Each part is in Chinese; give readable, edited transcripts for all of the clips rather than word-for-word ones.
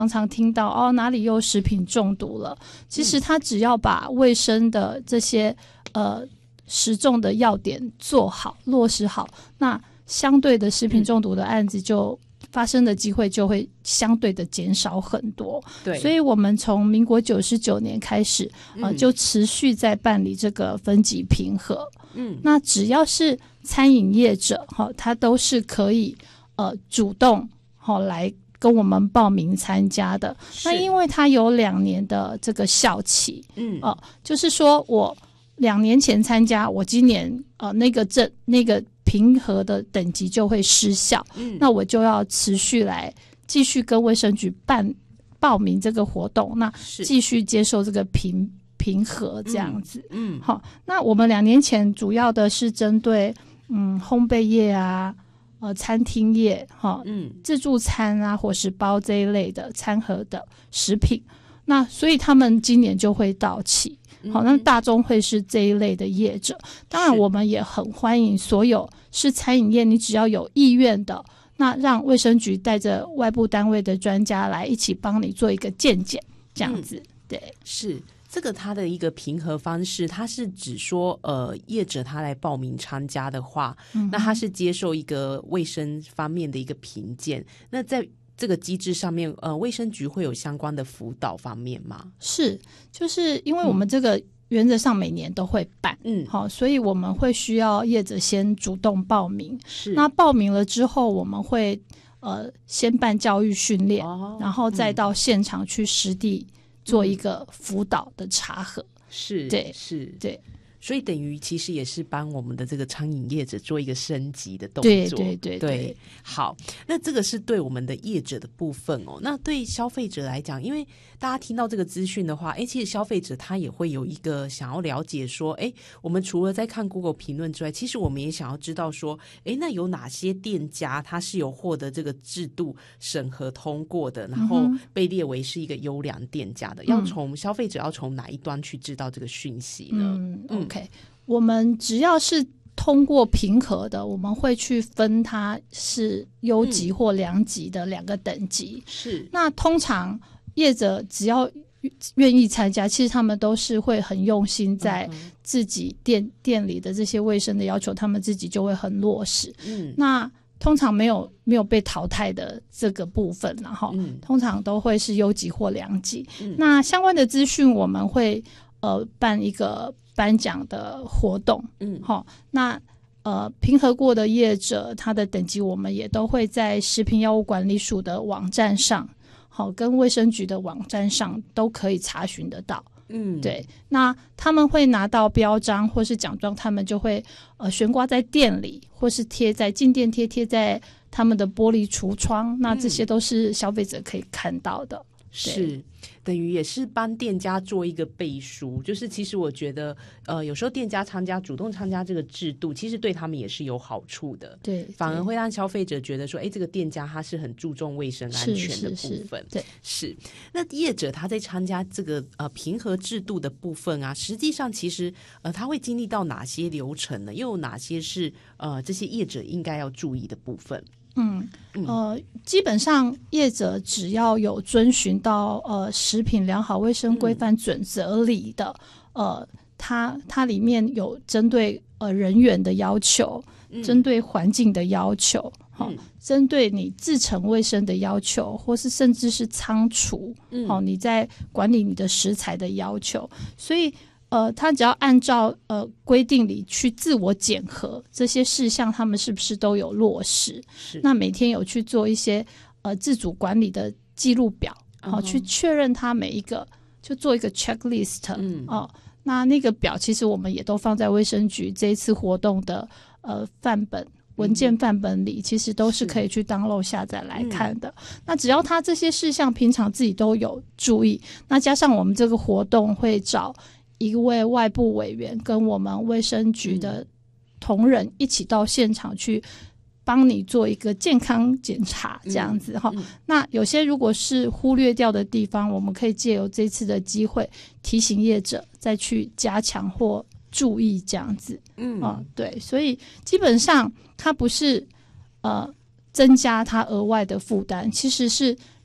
常常听到哪里又食品中毒了，其实他只要把卫生的这些食中的要点做好落实好，那相对的食品中毒的案子就发生的机会就会相对的减少很多。 对， 所以我们从民国99年开始就持续在办理这个分级评核。那只要是餐饮业者他都是可以主动来跟我们报名参加的。那因为他有2年的这个效期，就是说我2年前参加，我今年那个评核的等级就会失效，那我就要持续来继续跟卫生局报名这个活动，那继续接受这个评核这样子。好，那我们2年前主要的是针对烘焙业啊、餐厅业、自助餐啊、伙食包这一类的餐盒的食品，那所以他们今年就会到期。好，那大宗会是这一类的业者。当然我们也很欢迎所有是餐饮业，你只要有意愿的，那让卫生局带着外部单位的专家来一起帮你做一个健检这样子。对， 是这个他的一个评核方式，他是指说业者他来报名参加的话，那他是接受一个卫生方面的一个评鉴，那在这个机制上面卫生局会有相关的辅导方面吗？是， 就是因为我们这个原则上每年都会办，好，所以我们会需要业者先主动报名。是，那报名了之后我们会先办教育训练，然后再到现场去实地做一个辅导的查核。 是， 对， 是， 对， 所以等于其实也是帮我们的这个餐饮业者做一个升级的动作。对，好，那这个是对我们的业者的部分哦。那对消费者来讲，因为大家听到这个资讯的话，其实消费者他也会有一个想要了解说，我们除了在看 Google 评论之外，其实我们也想要知道说，那有哪些店家他是有获得这个制度审核通过的，然后被列为是一个优良店家的，消费者要从哪一端去知道这个讯息呢？OK， 我们只要是通过评核的，我们会去分它是优级或良级的2个等级。是，那通常业者只要愿意参加，其实他们都是会很用心在自己店里的这些卫生的要求，他们自己就会很落实。那通常没有被淘汰的这个部分，然后通常都会是优级或良级。那相关的资讯我们会办一个颁奖的活动。那评核过的业者他的等级我们也都会在食品药物管理署的网站上，跟卫生局的网站上都可以查询得到。对，那他们会拿到标章或是奖状，他们就会悬挂在店里，或是贴在进店贴在他们的玻璃橱窗，那这些都是消费者可以看到的。 是，等于也是帮店家做一个背书，就是其实我觉得有时候店家主动参加这个制度，其实对他们也是有好处的。对，反而会让消费者觉得说这个店家他是很注重卫生安全的部分。对，是。那业者他在参加这个评核制度的部分啊，实际上其实他会经历到哪些流程呢？又有哪些是这些业者应该要注意的部分？ 基本上业者只要有遵循到食品良好卫生规范准则里的它里面有针对人员的要求，针对环境的要求，针对你制程卫生的要求，或是甚至是仓储，你在管理你的食材的要求，所以他只要按照规定里去自我检核这些事项，他们是不是都有落实？那每天有去做一些自主管理的记录表，去确认他每一个，就做一个 checklist。那个表其实我们也都放在卫生局这一次活动的范本。文件范本里其实都是可以去 download 下载来看的。那只要他这些事项平常自己都有注意，那加上我们这个活动会找一位外部委员跟我们卫生局的同仁一起到现场去帮你做一个健康检查这样子。那有些如果是忽略掉的地方，我们可以借由这次的机会提醒业者再去加强或注意这样子。对，所以基本上它不是增加它额外的负担，其实是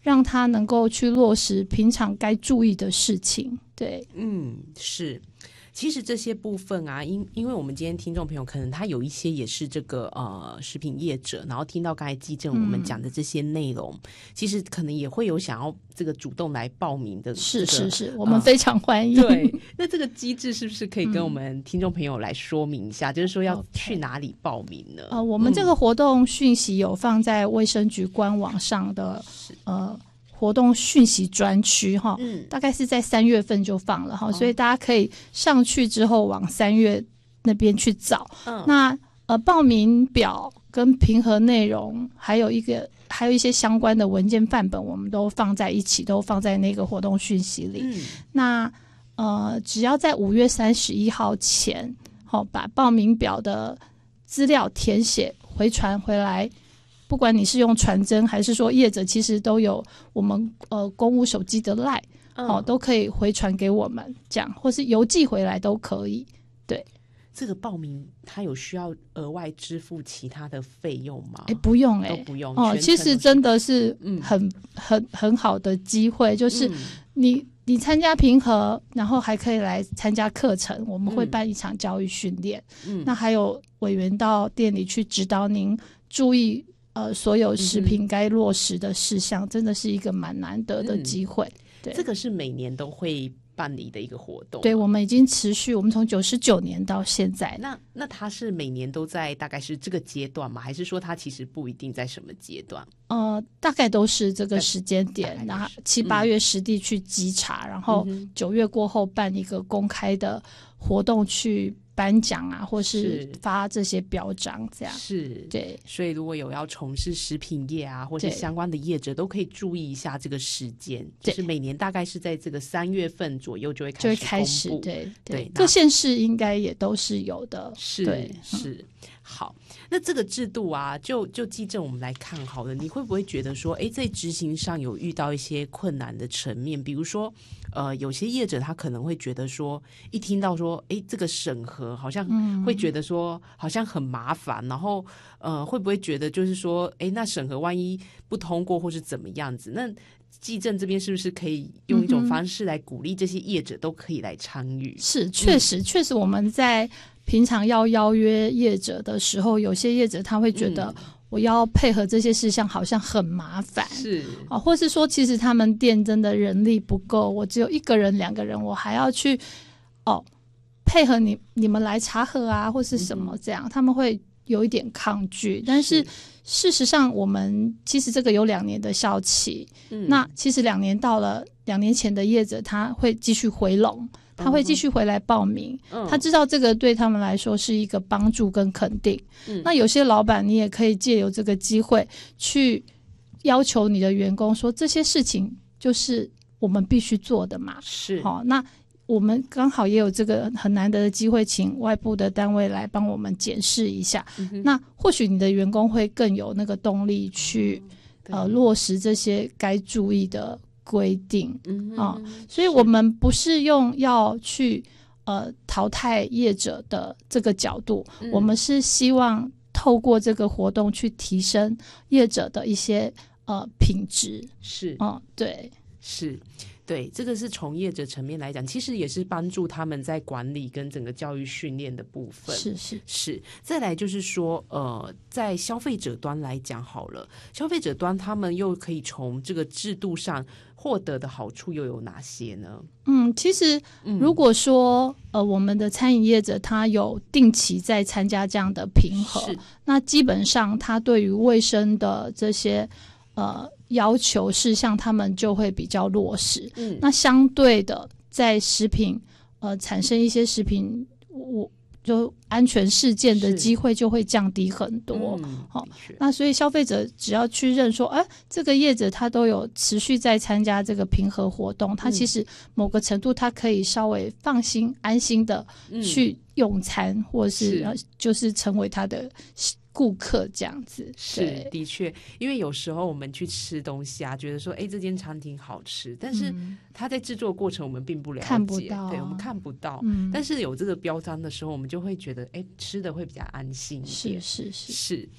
让他能够去落实平常该注意的事情。对， 是。其实这些部分啊，因为我们今天听众朋友可能他有一些也是这个食品业者，然后听到刚才纪政我们讲的这些内容，其实可能也会有想要这个主动来报名的、 是，我们非常欢迎。 对，那这个机制是不是可以跟我们听众朋友来说明一下？就是说要去哪里报名呢？ 我们这个活动讯息有放在卫生局官网上的活动讯息专区哈，大概是在3月份就放了哈，所以大家可以上去之后往3月那边去找。那报名表跟评核内容，还有一些相关的文件范本，我们都放在一起，都放在那个活动讯息里。那只要在5月31号前，把报名表的资料填写回传回来。不管你是用传真还是说业者其实都有我们公务手机的 LINE，都可以回传给我们这样，或是邮寄回来都可以。对， 这个报名它有需要额外支付其他的费用吗？ 不用都不用其实真的是很好的机会，就是你参加评核，然后还可以来参加课程，我们会办一场教育训练，那还有委员到店里去指导您注意所有食品该落实的事项，真的是一个蛮难得的机会。对， 这个是每年都会办理的一个活动。 对，我们已经持续，我们从99年到现在。 那它是每年都在大概是这个阶段吗？还是说它其实不一定在什么阶段？ 大概都是这个时间点，然后7、8月实地去稽查，然后9月过后办一个公开的活动去颁奖啊，或是发这些标章，这样是。 对， 所以如果有要从事食品业啊，或是相关的业者，都可以注意一下这个时间，就是每年大概是在这个3月份左右就会开始公布。 对，各县市应该也都是有的。 是。好，那这个制度啊，就纪政我们来看好了，你会不会觉得说，在执行上有遇到一些困难的层面？比如说，有些业者他可能会觉得说，一听到说，这个审核好像会觉得说，好像很麻烦，然后会不会觉得就是说，那审核万一不通过或是怎么样子？那纪政这边是不是可以用一种方式来鼓励这些业者都可以来参与？ 是，确实我们在平常要邀约业者的时候，有些业者他会觉得我要配合这些事项好像很麻烦， 是或是说其实他们店真的人力不够，我只有1个人2个人，我还要去配合你们来查核啊或是什么这样，他们会有一点抗拒。但是事实上我们其实这个有2年的效期，那其实2年到了，2年前的业者他会继续回笼，他会继续回来报名，他知道这个对他们来说是一个帮助跟肯定。那有些老板你也可以借由这个机会去要求你的员工说，这些事情就是我们必须做的嘛。 是， 那我们刚好也有这个很难得的机会，请外部的单位来帮我们检视一下，那或许你的员工会更有那个动力去落实这些该注意的规定。所以我们不是用要去淘汰业者的这个角度，我们是希望透过这个活动去提升业者的一些品质。 是， 对， 是。对，这个是从业者层面来讲，其实也是帮助他们在管理跟整个教育训练的部分。是。再来就是说，在消费者端来讲好了，消费者端他们又可以从这个制度上获得的好处又有哪些呢？ 其实如果说我们的餐饮业者他有定期在参加这样的评核，那基本上他对于卫生的这些要求事项他们就会比较落实。那相对的在食品产生一些食品就安全事件的机会就会降低很多。那所以消费者只要去认说，这个业者他都有持续在参加这个评核活动，他其实某个程度他可以稍微放心安心的去用餐，或是就是成为他的顾客这样子。 是，的确，因为有时候我们去吃东西啊，觉得说这间餐厅好吃，但是它在制作过程我们并不了解， 看不到， 对，我们看不到。但是有这个标章的时候，我们就会觉得吃的会比较安心一点。 是。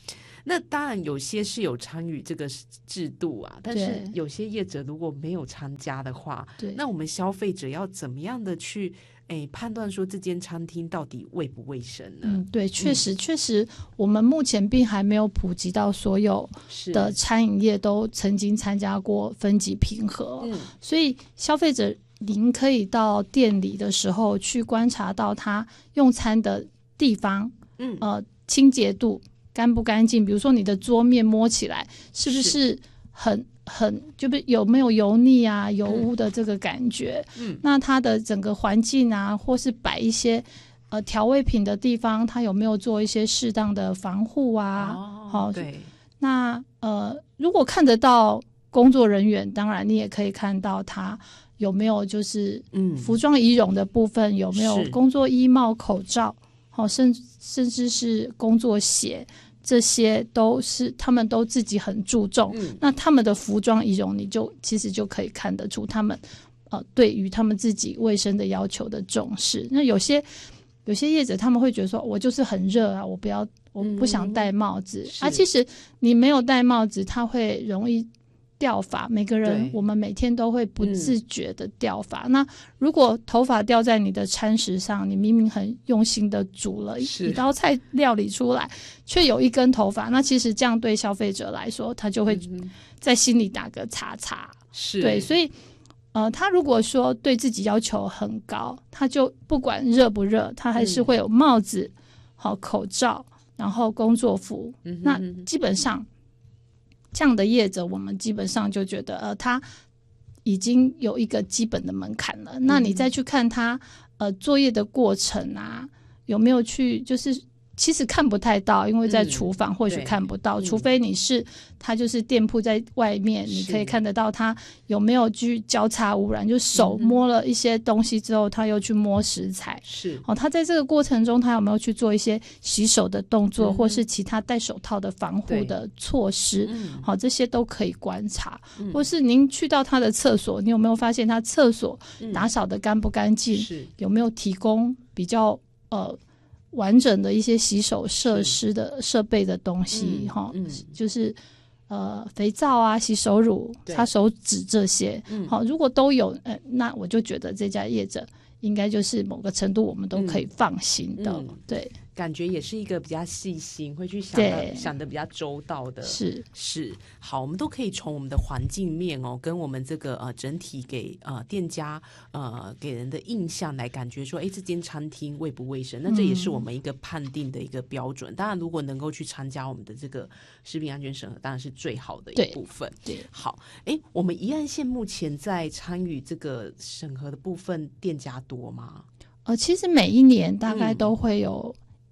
那当然有些是有参与这个制度啊，但是有些业者如果没有参加的话，那我们消费者要怎么样的去判断说这间餐厅到底卫不卫生呢？ 对，确实我们目前并还没有普及到所有的餐饮业都曾经参加过分级评核，所以消费者您可以到店里的时候去观察到他用餐的地方，清洁度干不干净，比如说你的桌面摸起来是不是很就是有没有油腻啊油污的这个感觉，那它的整个环境啊，或是摆一些调味品的地方，它有没有做一些适当的防护啊？ 对。 那如果看得到工作人员，当然你也可以看到他有没有就是服装仪容的部分，有没有工作衣帽、口罩，甚至是工作鞋，这些都是他们都自己很注重。那他们的服装仪容，你其实就可以看得出他们对于他们自己卫生的要求的重视。那有些业者他们会觉得说，我就是很热啊，我不想戴帽子其实你没有戴帽子，它会容易掉发，每个人我们每天都会不自觉的掉发，那如果头发掉在你的餐食上，你明明很用心的煮了一道菜料理出来，却有一根头发，那其实这样对消费者来说，他就会在心里打个叉叉。对，所以他如果说对自己要求很高，他就不管热不热，他还是会有帽子、口罩，然后工作服，那基本上这样的业者，我们基本上就觉得他已经有一个基本的门槛了。那你再去看他作业的过程啊，有没有去就是其实看不太到，因为在厨房或许看不到，除非他就是店铺在外面，你可以看得到他有没有去交叉污染，就手摸了一些东西之后，他又去摸食材，他在这个过程中他有没有去做一些洗手的动作，或是其他戴手套的防护的措施，这些都可以观察。或是您去到他的厕所，你有没有发现他厕所打扫的干不干净，有没有提供比较完整的一些洗手设施的设备的东西，就是肥皂啊、洗手乳、擦手纸这些，如果都有，那我就觉得这家业者应该就是某个程度我们都可以放心的。对， 感觉也是一个比较细心，会去想的比较周到的。是好，我们都可以从我们的环境面跟我们这个整体给店家给人的印象来感觉说，这间餐厅卫不卫生？那这也是我们一个判定的一个标准。当然，如果能够去参加我们的这个食品安全审核，当然是最好的一部分。对，好，我们宜兰县目前在参与这个审核的部分，店家多吗？ 其实每一年大概都会有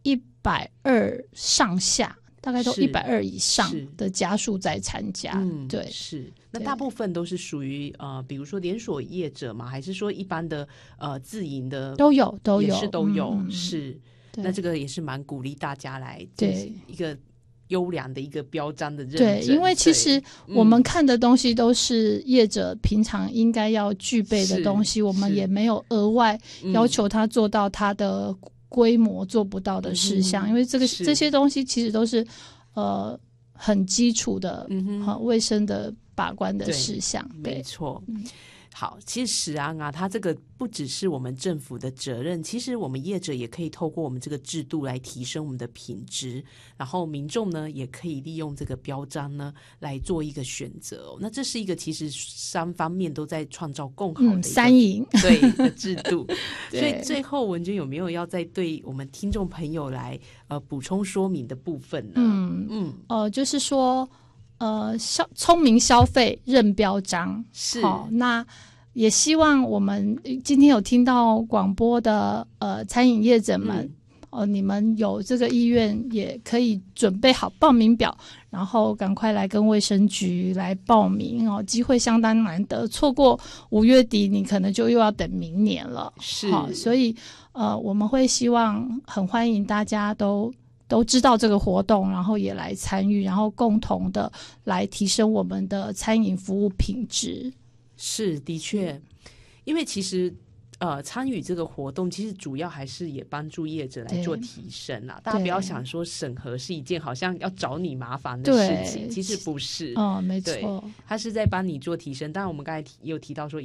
120上下，大概都120以上的家数在参加。对， 是。那大部分都是属于比如说连锁业者吗？还是说一般的自营的都有， 也是都有。是。那这个也是蛮鼓励大家来，对一个优良的一个标章的认证。 对，因为其实我们看的东西都是业者平常应该要具备的东西，我们也没有额外要求他做到他的规模做不到的事项，因为这些东西其实都是很基础的卫生的把关的事项。 没错。好，其实食安它这个不只是我们政府的责任，其实我们业者也可以透过我们这个制度来提升我们的品质，然后民众呢也可以利用这个标章呢来做一个选择。那这是一个其实3方面都在创造更好的一个三赢的制度。所以最后文娟有没有要再对我们听众朋友来补充说明的部分呢？ 就是说聪明消费认标章是。 那也希望我们今天有听到广播的餐饮业者们，你们有这个意愿也可以准备好报名表，然后赶快来跟卫生局来报名机会相当难得，错过5月底你可能就又要等明年了。 是。 所以我们会希望很欢迎大家都知道这个活动，然后也来参与，然后共同的来提升我们的餐饮服务品质。 是，的确，因为其实参与这个活动，其实主要还是也帮助业者来做提升啦。大家不要想说审核是一件好像要找你麻烦的事情，其实不是。 没错， 他是在帮你做提升。当然我们刚才也有提到说